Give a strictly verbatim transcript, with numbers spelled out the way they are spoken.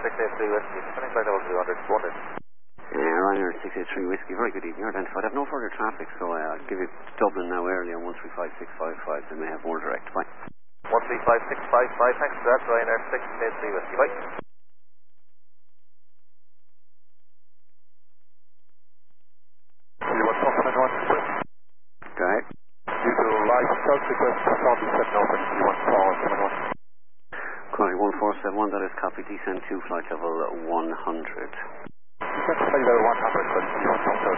six eight three Whiskey, descending flight level two hundred, one hundred. Uh, Ryanair six eight three Whiskey, very good evening. You're identified. I have no further traffic, so uh, I'll give you Dublin now early on one three five six five five. They may have more direct. Bye. one three five six five five, thanks for that. Ryanair six eight three Whiskey, bye. You want to talk anyone? Go ahead. You do live search request, Saudi seven open. You want to call anyone? Corey one four seven one, that is copy. Descend to flight level one hundred. Descend to flight level one hundred, but you want to talk